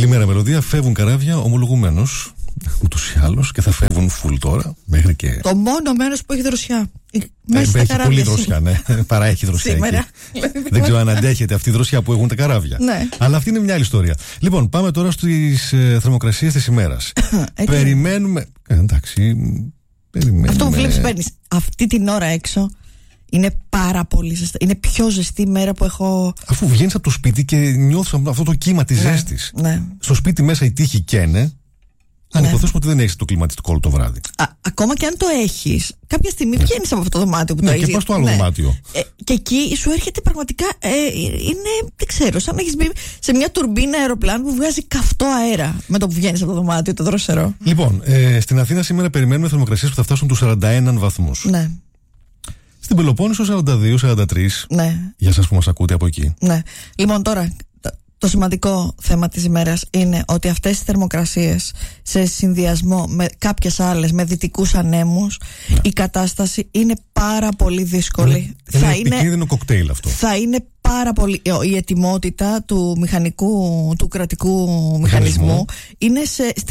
Καλημέρα, Μελωδία. Φεύγουν καράβια ομολογουμένως. Ούτως ή άλλως και θα φεύγουν φουλ τώρα. Μέχρι και. Το μόνο μέρος που έχει δροσιά. Μέσα στα έχει καράβια. πολύ δροσιά, ναι. Παρά δροσιά. Σήμερα. Δεν ξέρω αν αντέχετε αυτή η δροσιά που έχουν τα καράβια. Ναι. Αλλά αυτή είναι μια άλλη ιστορία. Λοιπόν, πάμε τώρα στις θερμοκρασίες της ημέρας. Περιμένουμε. Εντάξει. Περιμένουμε. Αυτό που βλέπεις, παίρνεις αυτή την ώρα έξω. Είναι πάρα πολύ ζεστή. Είναι πιο ζεστή μέρα που έχω. Αφού βγαίνεις από το σπίτι και νιώθεις αυτό το κύμα της ζέστης. Ναι. Στο σπίτι μέσα η τύχη καίνε. Αν υποθέσουμε ότι δεν έχεις το κλιματιστικό όλο το βράδυ. Ακόμα και αν το έχεις, κάποια στιγμή βγαίνεις από αυτό το δωμάτιο που το έχεις. Και πας στο άλλο δωμάτιο. Και εκεί σου έρχεται πραγματικά. Είναι, δεν ξέρω, σαν να έχεις μπει σε μια τουρμπίνα αεροπλάνου που βγάζει καυτό αέρα με το που βγαίνεις από το δωμάτιο, το δροσερό. Λοιπόν, στην Αθήνα σήμερα περιμένουμε θερμοκρασίες που θα φτάσουν τους 41 βαθμούς. Ναι. Στην Πελοπόννησο 42-43. Ναι. Για σας που μας ακούτε από εκεί. Ναι. Λοιπόν, τώρα. Το σημαντικό θέμα της ημέρας είναι ότι αυτές οι θερμοκρασίες σε συνδυασμό με κάποιες άλλες, με δυτικούς ανέμους, η κατάσταση είναι πάρα πολύ δύσκολη. Είναι επικίνδυνο κοκτέιλ αυτό. Θα είναι πάρα πολύ. Η ετοιμότητα του μηχανικού, του κρατικού μηχανισμού είναι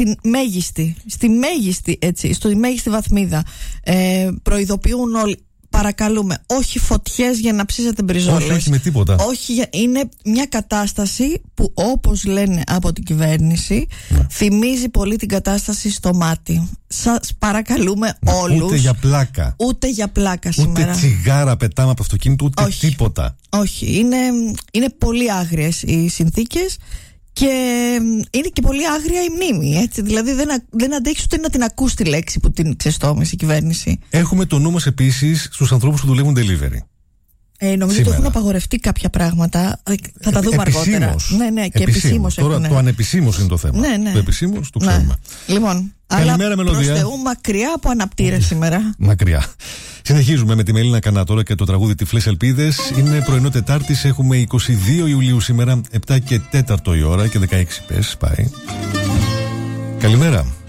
στη μέγιστη βαθμίδα. Προειδοποιούν όλοι. Παρακαλούμε, όχι φωτιές για να ψήσετε μπριζόλες. Όχι με τίποτα. Είναι μια κατάσταση που, όπως λένε από την κυβέρνηση, θυμίζει πολύ την κατάσταση στο μάτι. Σας παρακαλούμε όλους. Ούτε για πλάκα. Ούτε για πλάκα σήμερα. Ούτε τσιγάρα πετάμε από το αυτοκίνητο, ούτε τίποτα. Όχι. Είναι πολύ άγριες οι συνθήκες. Και είναι και πολύ άγρια η μνήμη, έτσι. Δηλαδή δεν αντέχεις ούτε να την ακούς τη λέξη που την ξεστόμησε η κυβέρνηση. Έχουμε το νου μας επίσης στους ανθρώπους που δουλεύουν delivery. Νομίζω ότι έχουν απαγορευτεί κάποια πράγματα. Θα τα δούμε αργότερα. Ναι, και επισήμως. Τώρα το ανεπισήμως είναι το θέμα. Ναι. Το επισήμως το ξέρουμε. Λοιπόν, καλημέρα, αλλά Μελωδία. προς Θεού μακριά από αναπτήρες σήμερα. Μακριά. Συνεχίζουμε με τη Μελίνα Κανάτορα και το τραγούδι Τυφλές Ελπίδες. Είναι πρωινό Τετάρτης, έχουμε 22 Ιουλίου σήμερα, 7 και 4 η ώρα και 16 πες πάει. Καλημέρα.